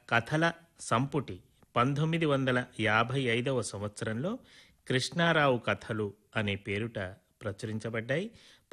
కథల సంపుటి 1955 సంవత్సరంలో కృష్ణారావు కథలు అనే పేరుట ప్రచురించబడ్డాయి.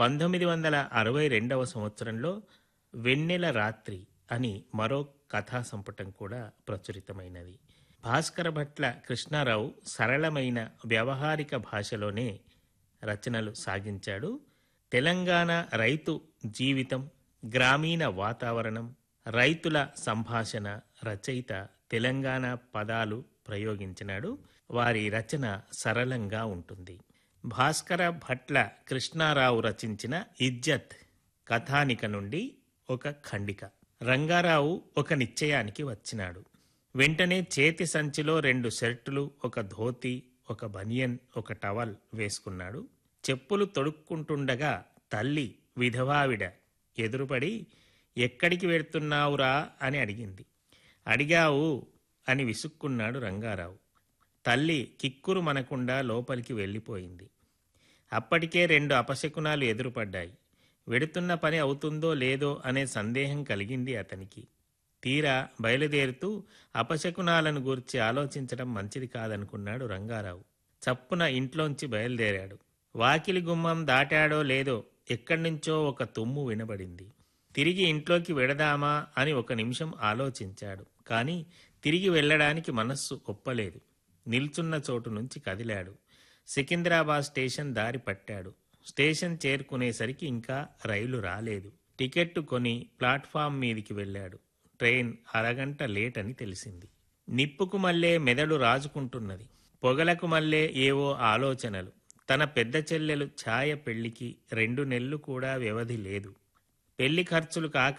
1962 సంవత్సరంలో వెన్నెల రాత్రి అని మరో కథా సంపుటం కూడా ప్రచురితమైనది. భాస్కర భట్ల కృష్ణారావు సరళమైన వ్యవహారిక భాషలోనే రచనలు సాగించాడు. తెలంగాణ రైతు జీవితం, గ్రామీణ వాతావరణం, రైతుల సంభాషణ రచయిత తెలంగాణ పదాలు ప్రయోగించినాడు. వారి రచన సరళంగా ఉంటుంది. భాస్కర భట్ల కృష్ణారావు రచించిన ఇజ్జత్ కథానిక నుండి ఒక ఖండిక. రంగారావు ఒక నిశ్చయానికి వచ్చినాడు. వెంటనే చేతి సంచిలో 2 షర్టులు, ఒక ధోతి, ఒక బనియన్, ఒక టవల్ వేసుకున్నాడు. చెప్పులు తొడుక్కుంటుండగా తల్లి విధవావిడ ఎదురుపడి, ఎక్కడికి వెడుతున్నావురా అని అడిగింది. అడిగావు అని విసుక్కున్నాడు రంగారావు. తల్లి కిక్కురు మనకుండా లోపలికి వెళ్ళిపోయింది. అప్పటికే 2 అపశకునాలు ఎదురుపడ్డాయి. వెడుతున్న పని అవుతుందో లేదో అనే సందేహం కలిగింది అతనికి. తీరా బయలుదేరుతూ అపశకునాలను గూర్చి ఆలోచించడం మంచిది కాదనుకున్నాడు రంగారావు. చప్పున ఇంట్లోంచి బయలుదేరాడు. వాకిలి గుమ్మం దాటాడో లేదో ఎక్కడ్నుంచో ఒక తుమ్ము వినబడింది. తిరిగి ఇంట్లోకి వెడదామా అని 1 నిమిషం ఆలోచించాడు. కానీ తిరిగి వెళ్ళడానికి మనస్సు ఒప్పలేదు. నిల్చున్న చోటు నుంచి కదిలాడు. సికింద్రాబాద్ స్టేషన్ దారి పట్టాడు. స్టేషన్ చేరుకునేసరికి ఇంకా రైలు రాలేదు. టికెట్టు కొని ప్లాట్ఫామ్ మీదికి వెళ్ళాడు. ట్రైన్ అరగంట లేట్ అని తెలిసింది. నిప్పుకు మళ్ళే మెదడు రాజుకుంటున్నది. పొగలకు మళ్ళే ఏవో ఆలోచనలు. తన పెద్ద చెల్లెలు ఛాయ పెళ్లికి 2 నెలలు కూడా వ్యవధి లేదు. పెళ్లి ఖర్చులు కాక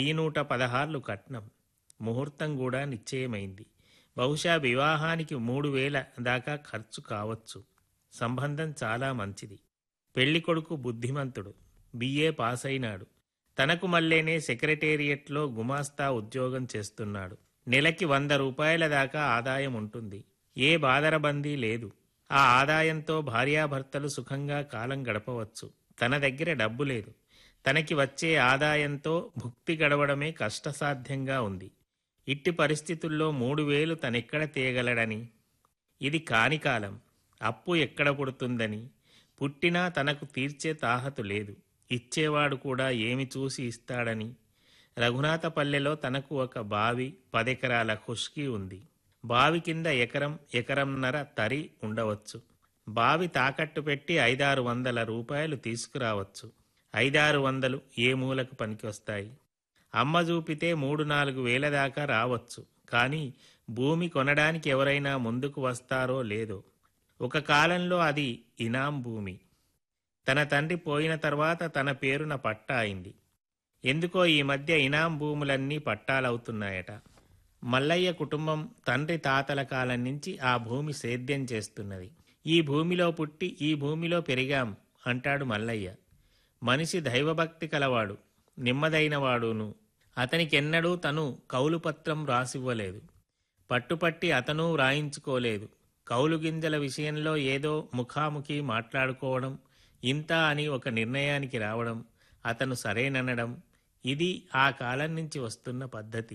1116 కట్నం. ముహూర్తం కూడా నిశ్చయమైంది. బహుశా వివాహానికి 3000 దాకా ఖర్చు కావచ్చు. సంబంధం చాలా మంచిది. పెళ్లి కొడుకు బుద్ధిమంతుడు, బిఏ పాస్ అయినాడు. తనకు మళ్ళేనే సెక్రటేరియట్లో గుమాస్తా ఉద్యోగం చేస్తున్నాడు. నెలకి 100 రూపాయల దాకా ఆదాయం ఉంటుంది. ఏ బాదరబందీ లేదు. ఆ ఆదాయంతో భార్యాభర్తలు సుఖంగా కాలం గడపవచ్చు. తన దగ్గర డబ్బు లేదు. తనకి వచ్చే ఆదాయంతో భుక్తి గడవడమే కష్టసాధ్యంగా ఉంది. ఇట్టి పరిస్థితుల్లో 3000 తనెక్కడ తేగలడని, ఇది కాని కాలం, అప్పు ఎక్కడ పుడుతుందని, పుట్టినా తనకు తీర్చే తాహతు లేదు. ఇచ్చేవాడు కూడా ఏమి చూసి ఇస్తాడని. రఘునాథపల్లెలో తనకు ఒక బావి, 10 ఎకరాల ఖుష్కీ ఉంది. బావి కింద ఎకరంన్నర తరి ఉండవచ్చు. బావి తాకట్టు పెట్టి 500-600 రూపాయలు తీసుకురావచ్చు. 500-600 ఏ మూలకు పనికొస్తాయి? అమ్మ చూపితే 3-4 వేల దాకా రావచ్చు. కానీ భూమి కొనడానికి ఎవరైనా ముందుకు వస్తారో లేదో. ఒక కాలంలో అది ఇనాం భూమి. తన తండ్రి పోయిన తర్వాత తన పేరున పట్టా అయింది. ఎందుకో ఈ మధ్య ఇనాం భూములన్నీ పట్టాలవుతున్నాయట. మల్లయ్య కుటుంబం తండ్రి తాతల కాలం నుంచి ఆ భూమి సేద్యం చేస్తున్నది. ఈ భూమిలో పుట్టి ఈ భూమిలో పెరిగాం అంటాడు మల్లయ్య. మనిషి దైవభక్తి కలవాడు, నిమ్మదైనవాడును. అతనికెన్నడూ తను కౌలుపత్రం రాసివ్వలేదు. పట్టుపట్టి అతను వ్రాయించుకోలేదు. కౌలు గింజల విషయంలో ఏదో ముఖాముఖి మాట్లాడుకోవడం, ఇంత అని ఒక నిర్ణయానికి రావడం, అతను సరేననడం, ఇది ఆ కాలం నుంచి వస్తున్న పద్ధతి.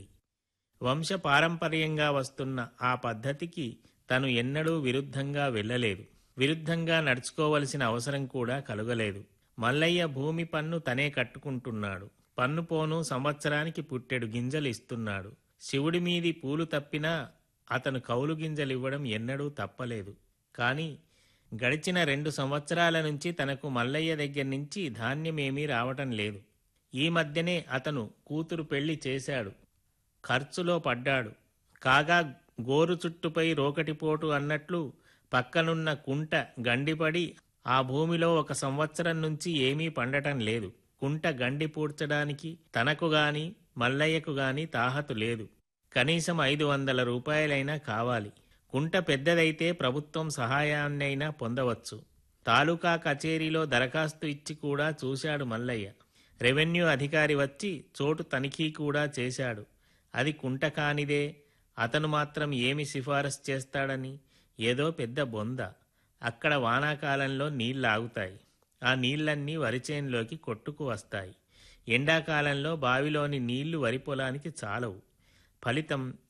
వంశపారంపర్యంగా వస్తున్న ఆ పద్ధతికి తను ఎన్నడూ విరుద్ధంగా వెళ్ళలేదు. విరుద్ధంగా నడుచుకోవలసిన అవసరం కూడా కలుగలేదు. మల్లయ్య భూమి పన్ను తనే కట్టుకుంటున్నాడు. పన్ను పోను సంవత్సరానికి పుట్టెడు గింజలు ఇస్తున్నాడు. శివుడి మీది పూలు తప్పినా అతను కౌలు గింజలివ్వడం ఎన్నడూ తప్పలేదు. కానీ గడిచిన 2 సంవత్సరాల నుంచి తనకు మల్లయ్య దగ్గర నుంచి ధాన్యమేమీ రావటం లేదు. ఈ మధ్యనే అతను కూతురు పెళ్లి చేశాడు. ఖర్చులో పడ్డాడు. కాగా గోరు చుట్టుపై రోకటిపోటు అన్నట్లు పక్కనున్న కుంట గండిపడి ఆ భూమిలో 1 సంవత్సరం నుంచి ఏమీ పండటం లేదు. కుంట గండి పూడ్చడానికి తనకు గాని మల్లయ్యకు గాని తాహతు లేదు. కనీసం 500 రూపాయలైనా కావాలి. కుంట పెద్దదైతే ప్రభుత్వం సహాయాన్నైనా పొందవచ్చు. తాలూకా కచేరీలో దరఖాస్తు ఇచ్చి కూడా చూశాడు మల్లయ్య. రెవెన్యూ అధికారి వచ్చి చోటు తనిఖీ కూడా చేశాడు. అది కుంట కానిదే. అతను మాత్రం ఏమి సిఫారసు చేస్తాడని. ఏదో పెద్ద బొంద. అక్కడ వానాకాలంలో నీళ్లాగుతాయి. ఆ నీళ్లన్నీ వరిచేన్లోకి కొట్టుకు వస్తాయి. ఎండాకాలంలో బావిలోని నీళ్లు వరి పొలానికి చాలవు. ఫలితం